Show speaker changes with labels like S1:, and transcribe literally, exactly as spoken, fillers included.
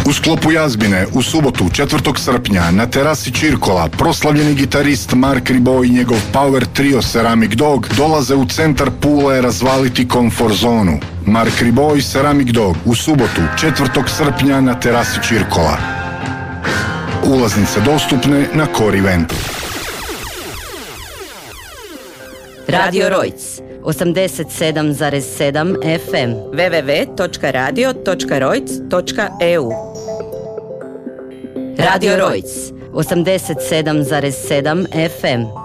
S1: U sklopu Jazbine u subotu četvrtog srpnja na terasi Čirkola proslavljeni gitarist Mark Ribot i njegov power trio Ceramic Dog dolaze u centar Pule razvaliti komfort zonu. Mark Ribot i Ceramic Dog u subotu četvrtog srpnja na terasi Čirkola. Ulaznice dostupne na Core Eventu.
S2: Radio Rojc osamdeset sedam zarez sedam F M w w w točka radio točka rojc točka e u. Radio Rojc osamdeset sedam zarez sedam F M